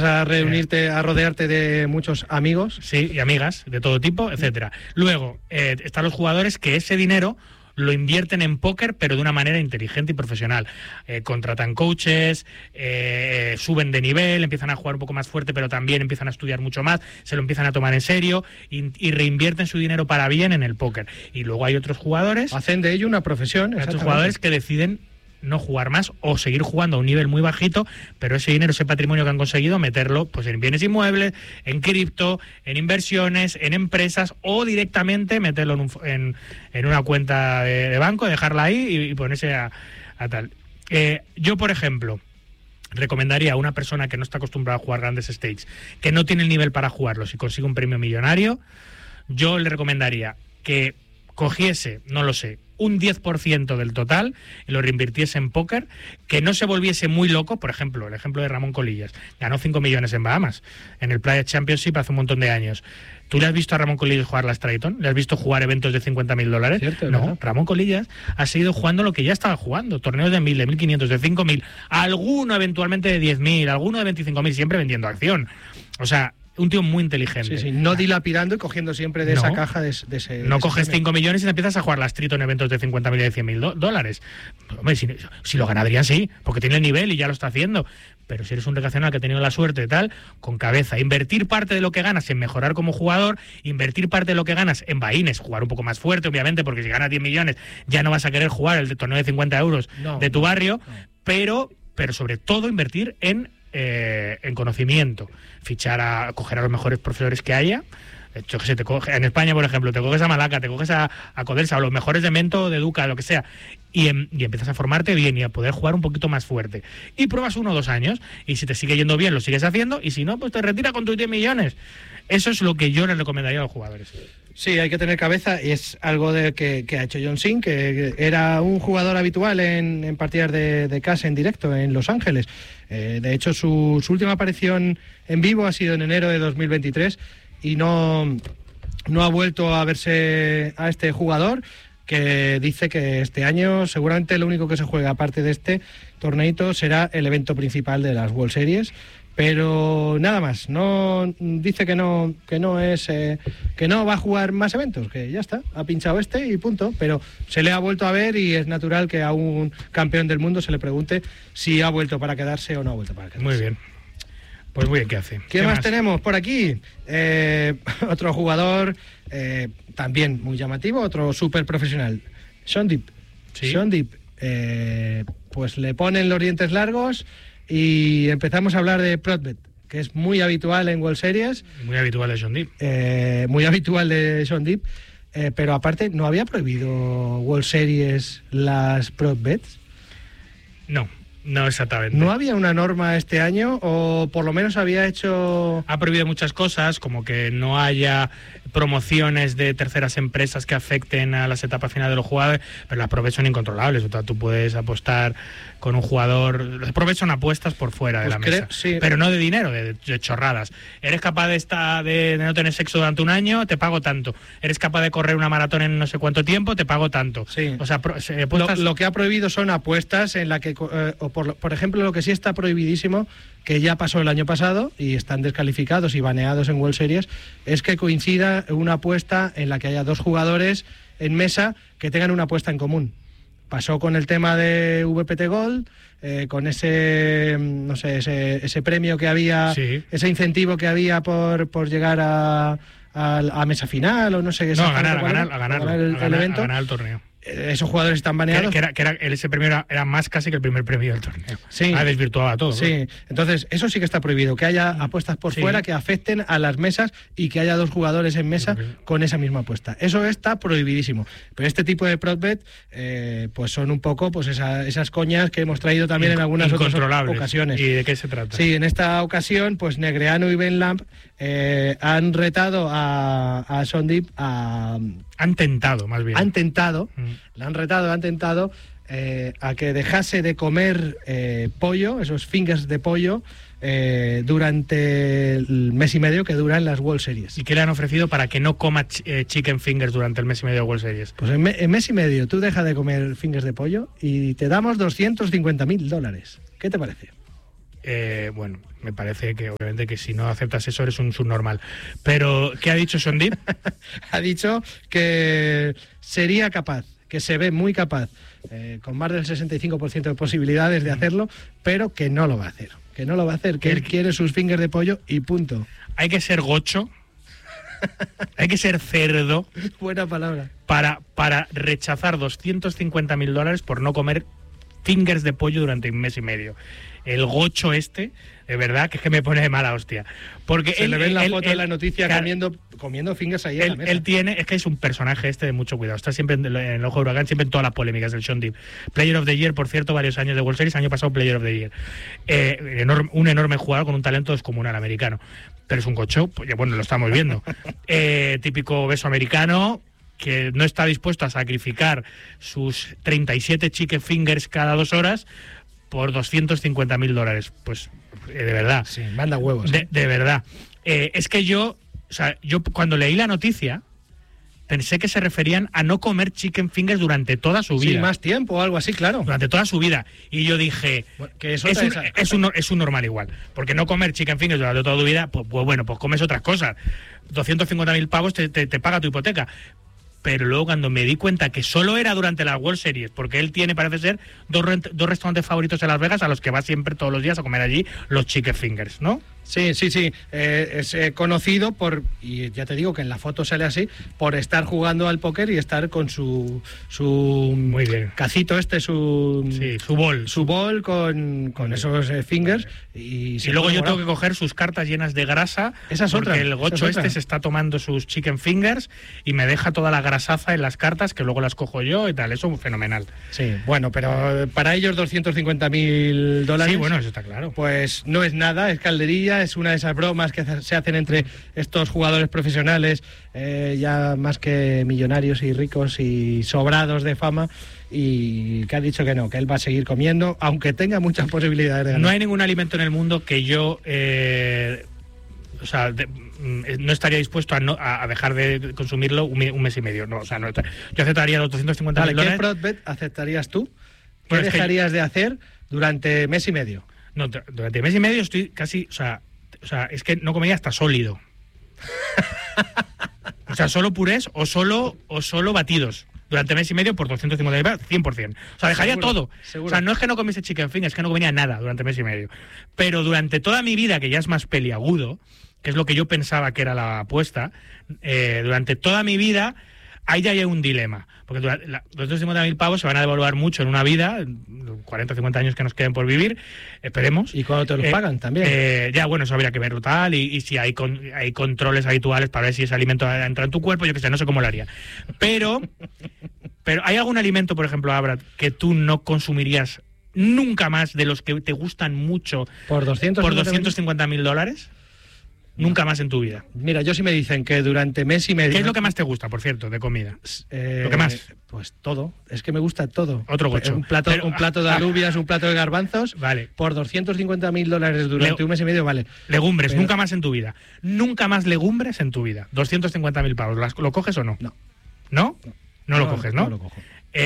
A reunirte, a rodearte de muchos amigos. Sí, y amigas de todo tipo, etcétera. Luego, están los jugadores que ese dinero lo invierten en póker, pero de una manera inteligente y profesional. Contratan coaches, suben de nivel, empiezan a jugar un poco más fuerte, pero también empiezan a estudiar mucho más, se lo empiezan a tomar en serio y reinvierten su dinero para bien en el póker. Y luego hay otros jugadores... Hacen de ello una profesión. Hay otros jugadores que deciden no jugar más o seguir jugando a un nivel muy bajito, pero ese dinero, ese patrimonio que han conseguido, meterlo pues en bienes inmuebles, en cripto, en inversiones, en empresas, o directamente meterlo en una cuenta de banco, dejarla ahí y ponerse a tal. Yo, por ejemplo, recomendaría a una persona que no está acostumbrada a jugar grandes stakes, que no tiene el nivel para jugarlo, si consigue un premio millonario, yo le recomendaría que cogiese, no lo sé, un 10% del total y lo reinvirtiese en póker, que no se volviese muy loco. Por ejemplo, el ejemplo de Ramón Colillas, ganó 5 millones en Bahamas, en el Players Championship hace un montón de años. ¿Tú le has visto a Ramón Colillas jugar la Strayton? ¿Le has visto jugar eventos de $50.000? Cierto, no, ¿verdad? Ramón Colillas ha seguido jugando lo que ya estaba jugando, torneos de 1.000, de 1.500, de 5.000, alguno eventualmente de 10.000, alguno de 25.000, siempre vendiendo acción. O sea, un tío muy inteligente. Sí, no dilapidando y cogiendo siempre de esa caja de ese... No coges 5 millones y te empiezas a jugar la Street en eventos de 50.000 y de 100.000 dólares. Hombre, si lo gana Adrián, sí, porque tiene el nivel y ya lo está haciendo. Pero si eres un recreacional que ha tenido la suerte y tal, con cabeza. Invertir parte de lo que ganas en mejorar como jugador, invertir parte de lo que ganas en vaines, jugar un poco más fuerte, obviamente, porque si ganas 10 millones ya no vas a querer jugar el torneo de 50 euros de tu barrio, pero sobre todo invertir en conocimiento, coger a los mejores profesores que haya. Yo que sé, en España, por ejemplo, te coges a Malaca, te coges a Codelsa, a los mejores de Mento, de Educa, lo que sea, y empiezas a formarte bien y a poder jugar un poquito más fuerte. Y pruebas 1 o 2 años, y si te sigue yendo bien, lo sigues haciendo, y si no, pues te retira con tus 10 millones. Eso es lo que yo les recomendaría a los jugadores. Sí, hay que tener cabeza, y es algo que ha hecho John Singh, que era un jugador habitual en partidas de cash en directo en Los Ángeles. De hecho, su última aparición en vivo ha sido en enero de 2023 y no ha vuelto a verse a este jugador, que dice que este año seguramente lo único que se juega aparte de este torneito será el evento principal de las World Series. Pero nada más, no dice que no va a jugar más eventos, que ya está, ha pinchado este y punto. Pero se le ha vuelto a ver y es natural que a un campeón del mundo se le pregunte si ha vuelto para quedarse o no ha vuelto para quedarse. Muy bien. Pues muy bien, ¿qué hace? ¿Qué más tenemos por aquí? Otro jugador también muy llamativo, otro súper profesional, Shaun Deeb. ¿Sí? Shaun Deeb, pues le ponen los dientes largos y empezamos a hablar de Protbet, que es muy habitual en World Series. Muy habitual de Shaun Deeb. Muy habitual de Shaun Deeb, pero aparte, ¿no había prohibido World Series las Protbets? No exactamente. ¿No había una norma este año? O por lo menos había hecho... Ha prohibido muchas cosas, como que no haya promociones de terceras empresas que afecten a las etapas finales de los jugadores, pero las provechas son incontrolables. O sea, tú puedes apostar con un jugador... Las provechas son apuestas por fuera de la mesa. Sí. Pero no de dinero, de chorradas. Eres capaz de no tener sexo durante un año, te pago tanto. Eres capaz de correr una maratón en no sé cuánto tiempo, te pago tanto. Sí. O sea, apuestas... Lo que ha prohibido son apuestas en la que... por ejemplo, lo que sí está prohibidísimo, que ya pasó el año pasado y están descalificados y baneados en World Series, es que coincida una apuesta en la que haya 2 jugadores en mesa que tengan una apuesta en común. Pasó con el tema de VPT Gold, con ese premio que había, sí, ese incentivo que había por llegar a mesa final o no sé qué. No, a ganar el torneo. Esos jugadores están baneados. Ese premio era más casi que el primer premio del torneo. Sí. Ha desvirtuado a todo. Sí, entonces eso sí que está prohibido, que haya apuestas por fuera que afecten a las mesas y que haya 2 jugadores en mesa con esa misma apuesta. Eso está prohibidísimo. Pero este tipo de protbet pues son un poco pues esas coñas que hemos traído también en algunas otras ocasiones. ¿Y de qué se trata? Sí, en esta ocasión pues Negreanu y Ben Lamb han retado a Shaun Deeb Han tentado, más bien. Le han retado, a que dejase de comer pollo, esos fingers de pollo, durante el mes y medio que duran las World Series. ¿Y qué le han ofrecido para que no coma chicken fingers durante el mes y medio de World Series? Pues en mes y medio tú dejas de comer fingers de pollo y te damos $250.000. ¿Qué te parece? Bueno, me parece que obviamente que si no aceptas eso eres un subnormal. Pero, ¿qué ha dicho Sondip? Ha dicho que sería capaz, que se ve muy capaz, con más del 65% de posibilidades de hacerlo, pero que no lo va a hacer. Que no lo va a hacer, que él quiere sus fingers de pollo y punto. Hay que ser gocho, hay que ser cerdo. Buena palabra. Para rechazar $250.000 por no comer fingers de pollo durante un mes y medio. El gocho de verdad, que es que me pone de mala hostia. Porque se le ve en la foto de la noticia comiendo fingers ahí en la mesa. Él tiene, es que es un personaje de mucho cuidado. Está siempre en el ojo de huracán, siempre en todas las polémicas del Sean Deep. Player of the Year, por cierto, varios años de World Series, año pasado Player of the Year. Un enorme jugador con un talento descomunal americano. Pero es un gocho, pues ya bueno, lo estamos viendo. Típico beso americano, que no está dispuesto a sacrificar sus 37 chicken fingers cada 2 horas por $250.000. Pues, de verdad. Sí, manda huevos. De verdad. Es que yo cuando leí la noticia, pensé que se referían a no comer chicken fingers durante toda su vida. Sí, más tiempo o algo así, claro. Durante toda su vida. Y yo dije, bueno, que es un normal igual. Porque no comer chicken fingers durante toda tu vida, pues bueno, pues comes otras cosas. 250.000 pavos te paga tu hipoteca. Pero luego cuando me di cuenta que solo era durante las World Series, porque él tiene, parece ser, dos restaurantes favoritos en Las Vegas a los que va siempre todos los días a comer allí los chicken fingers, ¿no? Sí. Es conocido por, y ya te digo que en la foto sale así, por estar jugando al póker y estar con su muy bien, cacito su bol. Su bol con esos fingers. Y luego yo tengo que coger sus cartas llenas de grasa. Esa es otra. Porque el gocho se está tomando sus chicken fingers y me deja toda la grasaza en las cartas que luego las cojo yo y tal. Eso es fenomenal. Sí, bueno, pero para ellos $250.000. Sí, bueno, eso está claro. Pues no es nada, es calderilla, es una de esas bromas que se hacen entre estos jugadores profesionales, ya más que millonarios y ricos y sobrados de fama, y que ha dicho que no, que él va a seguir comiendo, aunque tenga muchas posibilidades de ganar. No hay ningún alimento en el mundo que yo no estaría dispuesto a dejar de consumirlo un mes y medio. No, yo aceptaría los $250.000. Vale, ¿qué prop-bet aceptarías tú? ¿Qué dejarías de hacer durante mes y medio? No, durante mes y medio estoy casi, es que no comería hasta sólido. Solo purés o solo batidos. Durante mes y medio por 250.000, 100%. Dejaría todo. ¿Seguro? No es que no comiese chicken fingers, es que no comía nada durante mes y medio. Pero durante toda mi vida, que ya es más peliagudo, que es lo que yo pensaba que era la apuesta, durante toda mi vida, ahí ya hay un dilema. Porque los 250.000 pavos se van a devaluar mucho en una vida, 40 o 50 años que nos queden por vivir, esperemos. ¿Y cuándo te los pagan también? Eso habría que verlo tal, y si hay controles habituales para ver si ese alimento entra en tu cuerpo, yo que sé, no sé cómo lo haría. Pero ¿hay algún alimento, por ejemplo, Abra, que tú no consumirías nunca más de los que te gustan mucho por $250.000? Nunca más en tu vida. Mira, yo sí me dicen que durante mes y medio... ¿Qué es lo que más te gusta, por cierto, de comida? ¿Lo que más? Pues todo. Es que me gusta todo. Otro gocho. Un plato de alubias, un plato de garbanzos. Vale. Por $250.000 durante un mes y medio, vale. Legumbres, nunca más en tu vida. Nunca más legumbres en tu vida. 250.000 pavos. ¿Lo coges o no? No. ¿No? No lo coges, ¿no? No lo cojo.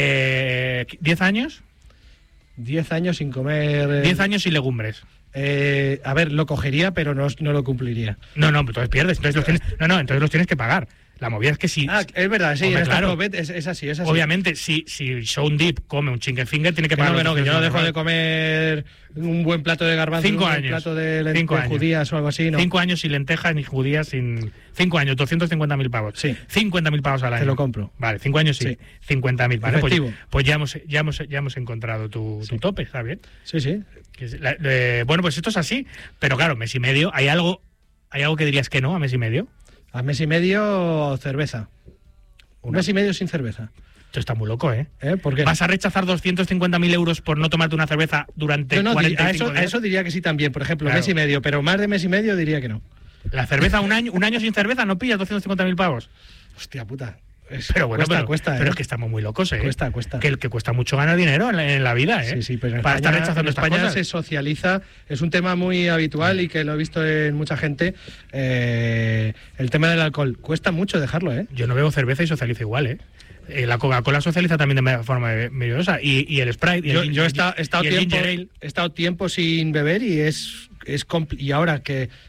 ¿10 años? 10 años sin comer... 10 años sin legumbres. A ver, lo cogería, pero no lo cumpliría. No, entonces pierdes. Entonces los tienes que pagar. La movida es que si... es verdad, sí, claro. Es así. Obviamente, si Sean Deep come un chicken finger, tiene que pagar... Que yo no dejo de comer un buen plato de garbanzos, 5 años. Un plato de lentejas judías o algo así, ¿no? 5 años sin lentejas ni judías, 5 años, 250.000 pavos. Sí. 50.000 pavos al año. Te lo compro. Vale, 5 años sí. 50.000. Vale, pues ya hemos encontrado tu tope, ¿está bien? Sí. Bueno, pues esto es así. Pero claro, mes y medio, ¿hay algo que dirías que no a mes y medio? A mes y medio, cerveza. Un mes y medio sin cerveza. Esto está muy loco, ¿eh? ¿Por qué? ¿Vas a rechazar 250.000 euros por no tomarte una cerveza durante 45 días? A eso diría que sí también, por ejemplo, claro. Mes y medio, pero más de mes y medio diría que no. La cerveza, un año sin cerveza, ¿no pillas 250.000 pavos? Hostia puta. Pero es que estamos muy locos, ¿eh? Cuesta. Que cuesta mucho ganar dinero en la vida, ¿eh? Sí, pero para estar rechazando estas cosas. Se socializa, es un tema muy habitual y que lo he visto en mucha gente. El tema del alcohol, cuesta mucho dejarlo, ¿eh? Yo no bebo cerveza y socializo igual, ¿eh? La Coca-Cola socializa también de forma maravillosa. Y el Sprite. Yo he estado tiempo sin beber y y ahora que